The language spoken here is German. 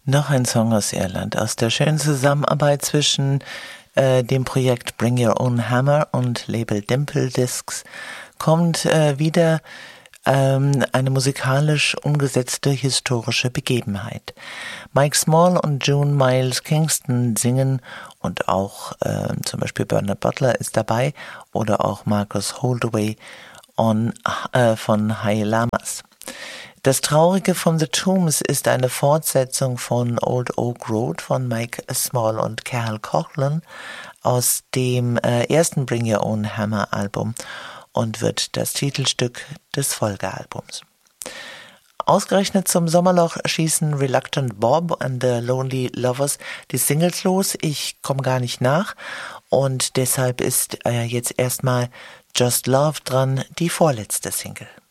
Noch ein Song aus Irland, aus der schönen Zusammenarbeit zwischen dem Projekt Bring Your Own Hammer und Label Dimple Discs kommt wieder eine musikalisch umgesetzte historische Begebenheit. Mike Small und June Miles Kingston singen und auch zum Beispiel Bernard Butler ist dabei oder auch Marcus Holdaway von High Lamas. Das Traurige von The Tombs ist eine Fortsetzung von Old Oak Road von Mike Small und Carol Coughlan aus dem ersten Bring Your Own Hammer Album und wird das Titelstück des Folgealbums. Ausgerechnet zum Sommerloch schießen Reluctant Bob and the Lonely Lovers die Singles los. Ich komme gar nicht nach und deshalb ist jetzt erstmal Just Love dran, die vorletzte Single.